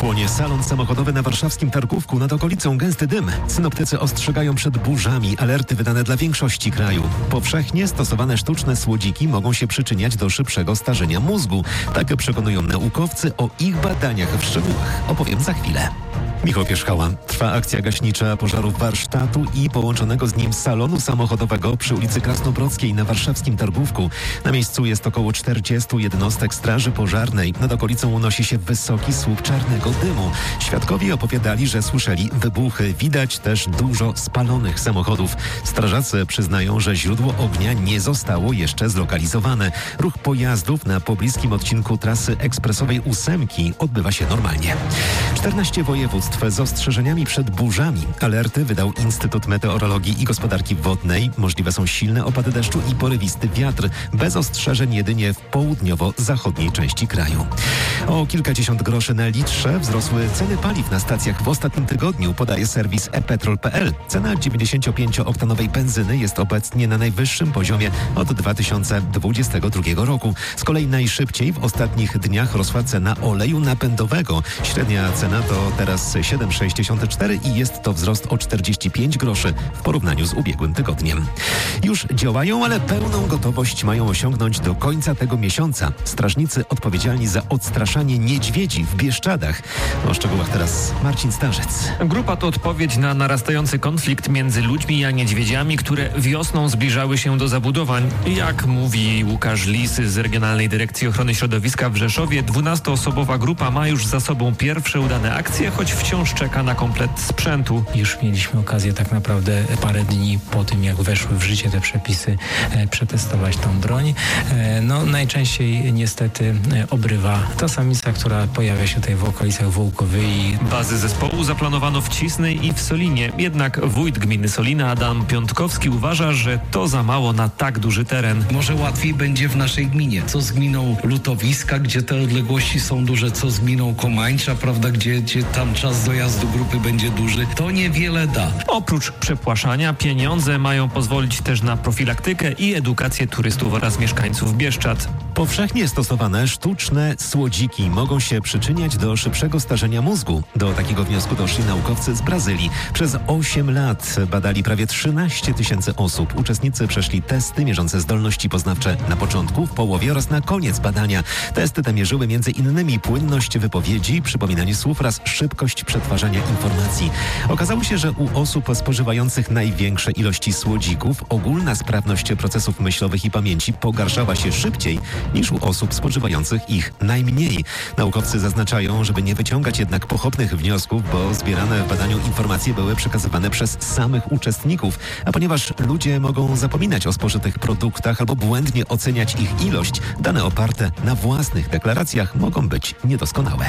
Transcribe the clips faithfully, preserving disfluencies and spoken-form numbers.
Płonie salon samochodowy na warszawskim Targówku, nad okolicą gęsty dym. Synoptycy ostrzegają przed burzami, alerty wydane dla większości kraju. Powszechnie stosowane sztuczne słodziki mogą się przyczyniać do szybszego starzenia mózgu. Tak przekonują naukowcy. O ich badaniach w szczegółach opowiem za chwilę. Michał Pierzchała. Trwa akcja gaśnicza pożaru warsztatu i połączonego z nim salonu samochodowego przy ulicy Krasnobrodzkiej na warszawskim Targówku. Na miejscu jest około czterdziestu jednostek straży pożarnej. Nad okolicą unosi się wysoki słup czarnego dymu. Świadkowie opowiadali, że słyszeli wybuchy. Widać też dużo spalonych samochodów. Strażacy przyznają, że źródło ognia nie zostało jeszcze zlokalizowane. Ruch pojazdów na pobliskim odcinku trasy ekspresowej ósemki odbywa się normalnie. czternaście województw z ostrzeżeniami przed burzami. Alerty wydał Instytut Meteorologii i Gospodarki Wodnej. Możliwe są silne opady deszczu i porywisty wiatr. Bez ostrzeżeń jedynie w południowo-zachodniej części kraju. O kilkadziesiąt groszy na litrze wzrosły ceny paliw na stacjach w ostatnim tygodniu, podaje serwis e petrol kropka pe el. Cena dziewięćdziesięciopięciooktanowej benzyny jest obecnie na najwyższym poziomie od dwa tysiące dwudziestego drugiego roku. Z kolei najszybciej w ostatnich dniach rosła cena oleju napędowego. Średnia cena to teraz siedem przecinek sześćdziesiąt cztery i jest to wzrost o czterdzieści pięć groszy w porównaniu z ubiegłym tygodniem. Już działają, ale pełną gotowość mają osiągnąć do końca tego miesiąca. Strażnicy odpowiedzialni za odstraszanie niedźwiedzi w Bieszczadach. O szczegółach teraz Marcin Starzec. Grupa to odpowiedź na narastający konflikt między ludźmi a niedźwiedziami, które wiosną zbliżały się do zabudowań. Jak mówi Łukasz Lis z Regionalnej Dyrekcji Ochrony Środowiska w Rzeszowie, dwunastoosobowa grupa ma już za sobą pierwsze udane akcje, choć wciąż czeka na komplet sprzętu. Już mieliśmy okazję tak naprawdę parę dni po tym, jak weszły w życie te przepisy, e, przetestować tą broń. E, no najczęściej niestety e, obrywa ta samica, która pojawia się tutaj w okolicach Wołkowej. Bazy zespołu zaplanowano w Cisnej i w Solinie. Jednak wójt gminy Solina Adam Piątkowski uważa, że to za mało na tak duży teren. Może łatwiej będzie w naszej gminie. Co z gminą Lutowiska, gdzie te odległości są duże, co z gminą Komańcza, prawda, gdzie, gdzie tam czas dojazdu grupy będzie duży. To niewiele da. Oprócz przepłaszania, pieniądze mają pozwolić też na profilaktykę i edukację turystów oraz mieszkańców Bieszczad. Powszechnie stosowane sztuczne słodziki mogą się przyczyniać do szybszego starzenia mózgu. Do takiego wniosku doszli naukowcy z Brazylii. Przez osiem lat badali prawie trzynaście tysięcy osób. Uczestnicy przeszli testy mierzące zdolności poznawcze na początku, w połowie oraz na koniec badania. Testy te mierzyły między innymi płynność wypowiedzi, przypominanie słów oraz szybkość przetwarzania informacji. Okazało się, że u osób spożywających największe ilości słodzików ogólna sprawność procesów myślowych i pamięci pogarszała się szybciej niż u osób spożywających ich najmniej. Naukowcy zaznaczają, żeby nie wyciągać jednak pochopnych wniosków, bo zbierane w badaniu informacje były przekazywane przez samych uczestników, a ponieważ ludzie mogą zapominać o spożytych produktach albo błędnie oceniać ich ilość, dane oparte na własnych deklaracjach mogą być niedoskonałe.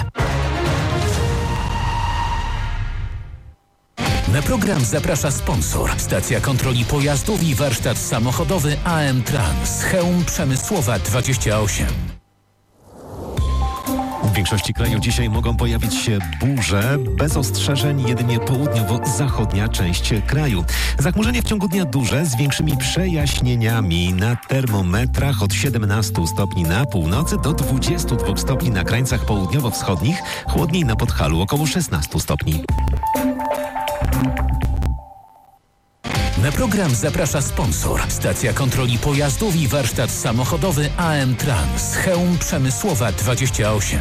Na program zaprasza sponsor. Stacja kontroli pojazdów i warsztat samochodowy A M Trans. Chełm Przemysłowa dwadzieścia osiem. W większości kraju dzisiaj mogą pojawić się burze. Bez ostrzeżeń jedynie południowo-zachodnia część kraju. Zachmurzenie w ciągu dnia duże z większymi przejaśnieniami na termometrach od siedemnastu stopni na północy do dwudziestu dwóch stopni na krańcach południowo-wschodnich. Chłodniej na Podhalu około szesnastu stopni. Na program zaprasza sponsor. Stacja kontroli pojazdów i warsztat samochodowy A M Trans. Chełm Przemysłowa dwadzieścia osiem.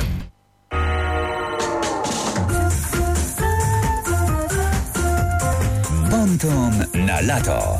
Bonton na lato.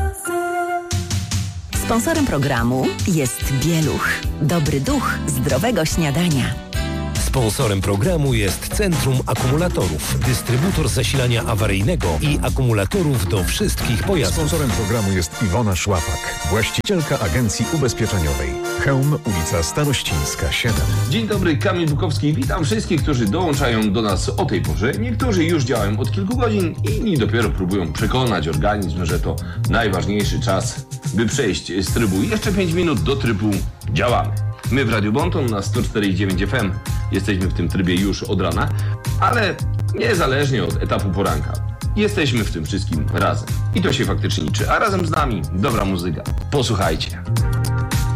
Sponsorem programu jest Bieluch. Dobry duch zdrowego śniadania. Sponsorem programu jest Centrum Akumulatorów, dystrybutor zasilania awaryjnego i akumulatorów do wszystkich pojazdów. Sponsorem programu jest Iwona Szłapak, właścicielka agencji ubezpieczeniowej. Chełm, ulica Starościńska siedem. Dzień dobry, Kamil Bukowski. Witam wszystkich, którzy dołączają do nas o tej porze. Niektórzy już działają od kilku godzin, inni dopiero próbują przekonać organizm, że to najważniejszy czas, by przejść z trybu jeszcze pięć minut do trybu działamy. My w Radiu Bonton na sto cztery i dziewięć F M jesteśmy w tym trybie już od rana, ale niezależnie od etapu poranka. Jesteśmy w tym wszystkim razem. I to się faktycznie liczy. A razem z nami dobra muzyka. Posłuchajcie.